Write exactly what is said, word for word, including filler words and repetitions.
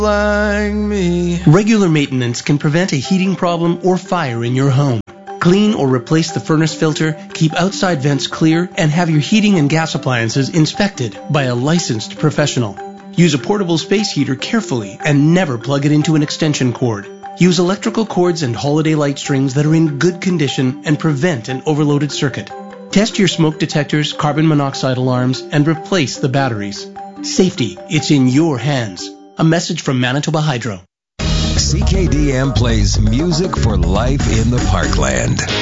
like me. Regular maintenance can prevent a heating problem or fire in your home. Clean or replace the furnace filter, keep outside vents clear, and have your heating and gas appliances inspected by a licensed professional. Use a portable space heater carefully and never plug it into an extension cord. Use electrical cords and holiday light strings that are in good condition and prevent an overloaded circuit. Test your smoke detectors, carbon monoxide alarms, and replace the batteries. Safety, it's in your hands. A message from Manitoba Hydro. C K D M plays music for life in the Parkland.